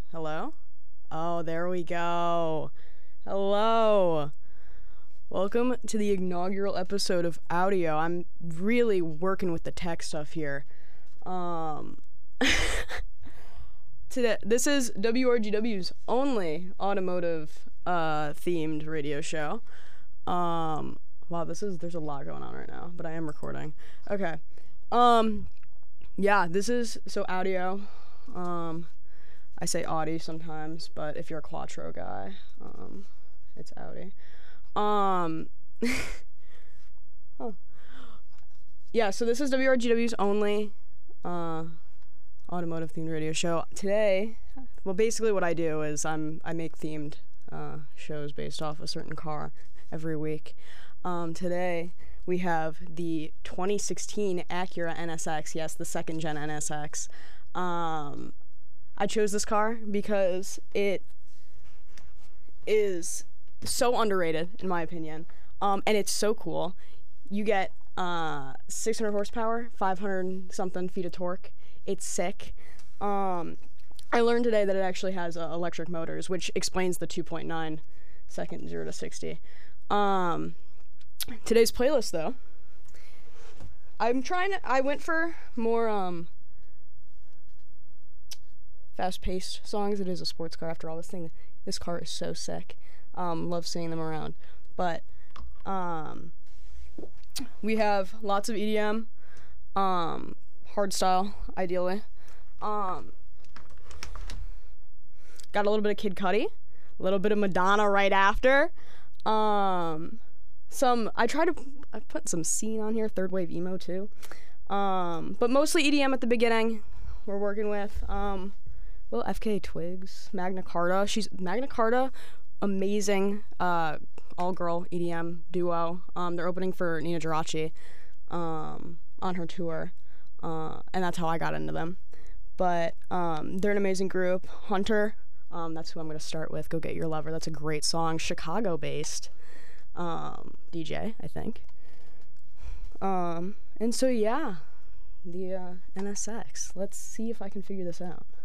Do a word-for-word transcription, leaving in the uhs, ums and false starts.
Hello? Oh, there we go. Hello. Welcome to the inaugural episode of Audio. I'm really working with the tech stuff here. Um, today, this is W R G W's only automotive uh, themed radio show. Um, wow, this is there's a lot going on right now, but I am recording. Okay. Um, yeah, this is so Audio. Um, I say Audi sometimes, but if you're a Quattro guy, um, it's Audi. Um, huh. Yeah, so this is W R G W's only uh, automotive themed radio show. Today, well, basically what I do is I'm I make themed uh, shows based off a certain car every week. Um, today we have the twenty sixteen Acura N S X. Yes, the second gen N S X. Um, I chose this car because it is so underrated, in my opinion, um, and it's so cool. You get uh, six hundred horsepower, five hundred something feet of torque. It's sick. Um, I learned today that it actually has uh, electric motors, which explains the two point nine second zero to sixty. Um, today's playlist, though, I'm trying to, I went for more um, fast-paced songs. It is a sports car, after all. This thing, this car is so sick. Um, love seeing them around. But um, we have lots of E D M, um, hardstyle, ideally. Um, got a little bit of Kid Cudi, a little bit of Madonna right after. Um, some I try to I put some scene on here, third wave emo too. Um, but mostly E D M at the beginning. We're working with um, well, F K Twigs, Magna Carta. She's Magna Carta. Amazing uh, all-girl E D M duo. Um, they're opening for Nina Geraci um, on her tour, uh, and that's how I got into them. But um, they're an amazing group. Hunter, um, that's who I'm going to start with. Go Get Your Lover. That's a great song. Chicago-based um, D J, I think. Um, and so, yeah, the uh, N S X. Let's see if I can figure this out.